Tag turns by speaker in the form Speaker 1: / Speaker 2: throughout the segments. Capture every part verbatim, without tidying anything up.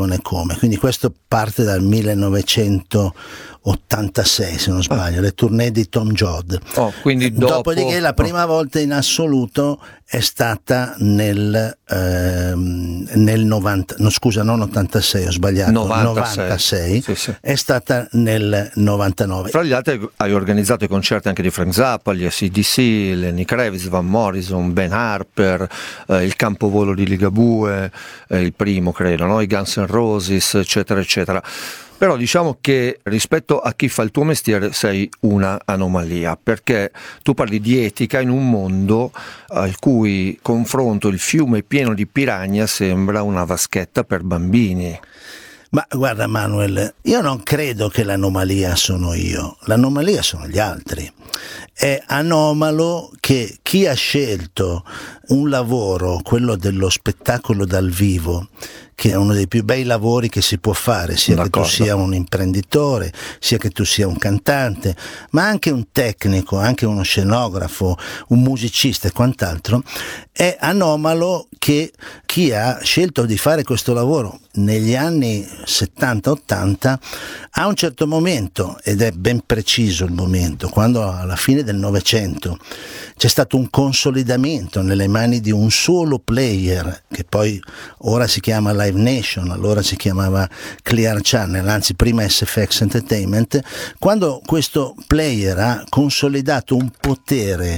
Speaker 1: spiego né come. Quindi questo parte dal millenovecentottantasei, se non sbaglio, ah. le tournée di Tom Joad.
Speaker 2: Oh, quindi dopo...
Speaker 1: Dopodiché la prima volta in assoluto è stata nel, ehm, nel novanta, no scusa non ottantasei, ho sbagliato,
Speaker 2: novantasei,
Speaker 1: novantasei
Speaker 2: sì, sì.
Speaker 1: È stata nel novantanove.
Speaker 2: Fra gli altri hai organizzato i concerti anche di Frank Zappa, gli A C D C, Lenny Kravitz, Van Morrison, Ben Harper, eh, il campovolo di Ligabue, eh, il primo credo, no? I Guns N' Roses, eccetera eccetera. Però diciamo che rispetto a chi fa il tuo mestiere sei una anomalia, perché tu parli di etica in un mondo al cui confronto il fiume pieno di piranha sembra una vaschetta per bambini.
Speaker 1: Ma guarda Manuel, io non credo che l'anomalia sono io, l'anomalia sono gli altri. È anomalo che chi ha scelto un lavoro, quello dello spettacolo dal vivo, che è uno dei più bei lavori che si può fare, sia
Speaker 2: D'accordo.
Speaker 1: che tu sia un imprenditore, sia che tu sia un cantante, ma anche un tecnico, anche uno scenografo, un musicista e quant'altro. È anomalo che chi ha scelto di fare questo lavoro negli anni settanta ottanta, a un certo momento, ed è ben preciso il momento, quando alla fine del Novecento c'è stato un consolidamento nelle mani di un solo player, che poi ora si chiama Live Nation, allora si chiamava Clear Channel, anzi prima S F X Entertainment, quando questo player ha consolidato un potere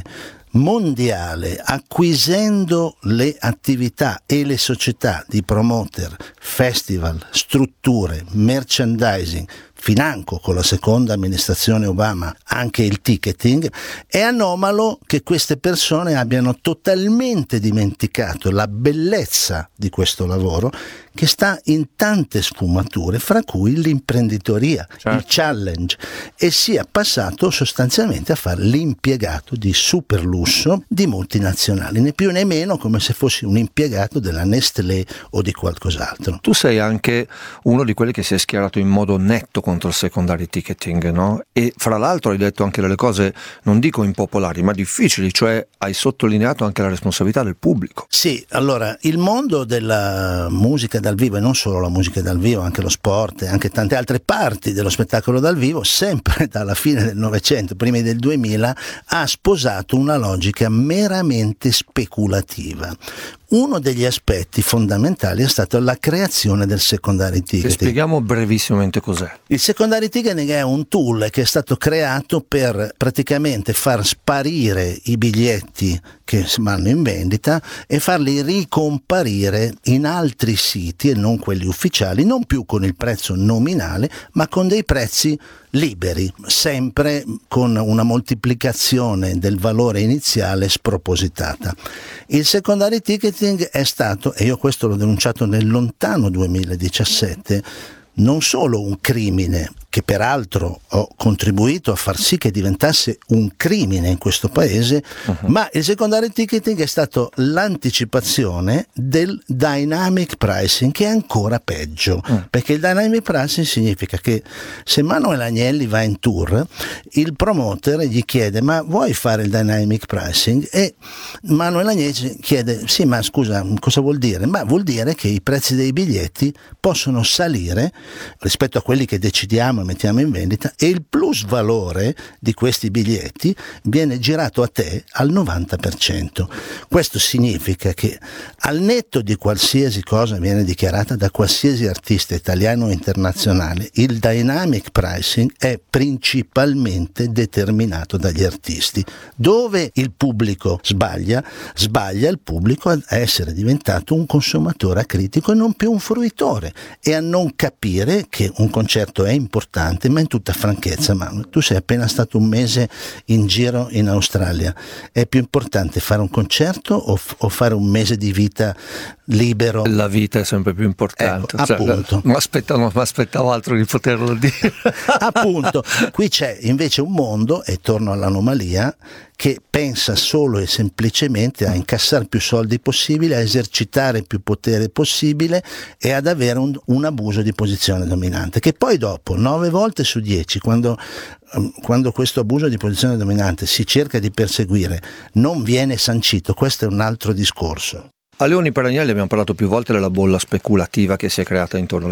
Speaker 1: mondiale, acquisendo le attività e le società di promoter, festival, strutture, merchandising, financo con la seconda amministrazione Obama anche il ticketing, è anomalo che queste persone abbiano totalmente dimenticato la bellezza di questo lavoro, che sta in tante sfumature, fra cui l'imprenditoria, certo. il challenge, e sia passato sostanzialmente a fare l'impiegato di super lusso di multinazionali, né più né meno, come se fossi un impiegato della Nestlé o di qualcos'altro.
Speaker 2: Tu sei anche uno di quelli che si è schierato in modo netto contro il secondary ticketing, no? E fra l'altro hai detto anche delle cose, non dico impopolari, ma difficili, cioè hai sottolineato anche la responsabilità del pubblico.
Speaker 1: Sì, allora, il mondo della musica dal vivo, e non solo la musica dal vivo, anche lo sport e anche tante altre parti dello spettacolo dal vivo, sempre dalla fine del Novecento, primi del duemila, ha sposato una logica meramente speculativa. Uno degli aspetti fondamentali è stata la creazione del secondary ticketing.
Speaker 2: Ti spieghiamo brevissimamente cos'è.
Speaker 1: Il secondary ticketing è un tool che è stato creato per praticamente far sparire i biglietti che vanno in vendita e farli ricomparire in altri siti e non quelli ufficiali, non più con il prezzo nominale, ma con dei prezzi liberi, sempre con una moltiplicazione del valore iniziale spropositata. Il secondary ticketing è stato, e io questo l'ho denunciato nel lontano duemiladiciassette, non solo un crimine, che peraltro ho contribuito a far sì che diventasse un crimine in questo paese, uh-huh. ma il secondary ticketing è stato l'anticipazione del dynamic pricing, che è ancora peggio, uh-huh. perché il dynamic pricing significa che se Manuel Agnelli va in tour, il promoter gli chiede: ma vuoi fare il dynamic pricing? E Manuel Agnelli chiede: sì, ma scusa, cosa vuol dire? Ma vuol dire che i prezzi dei biglietti possono salire rispetto a quelli che decidiamo e mettiamo in vendita, e il plus valore di questi biglietti viene girato a te al novanta per cento. Questo significa che, al netto di qualsiasi cosa viene dichiarata da qualsiasi artista italiano o internazionale, il dynamic pricing è principalmente determinato dagli artisti. Dove il pubblico sbaglia, sbaglia il pubblico a essere diventato un consumatore acritico e non più un fruitore, e a non capire che un concerto è importante. Ma in tutta franchezza, Manu, tu sei appena stato un mese in giro in Australia, è più importante fare un concerto o, f- o fare un mese di vita libero?
Speaker 2: La vita è sempre più importante,
Speaker 1: ecco,
Speaker 2: cioè,
Speaker 1: appunto.
Speaker 2: Ma aspettavo, ma aspettavo altro di poterlo dire.
Speaker 1: Appunto, qui c'è invece un mondo, e torno all'anomalia, che pensa solo e semplicemente a incassare più soldi possibile, a esercitare più potere possibile e ad avere un, un abuso di posizione dominante, che poi dopo, nove volte su dieci, quando, quando questo abuso di posizione dominante si cerca di perseguire, non viene sancito. Questo è un altro discorso.
Speaker 2: A Leoni per Agnelli abbiamo parlato più volte della bolla speculativa che si è creata intorno